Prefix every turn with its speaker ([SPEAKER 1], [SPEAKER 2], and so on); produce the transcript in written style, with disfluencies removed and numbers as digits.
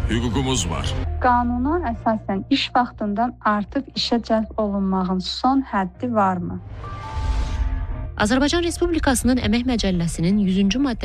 [SPEAKER 1] hüququmuz var.
[SPEAKER 2] Qanuna əsasən iş vaxtından artıq işə cəlb olunmağın son həddi varmı?
[SPEAKER 3] Azərbaycan Respublikasının Əmək Məcəlləsinin 100-cü maddəsi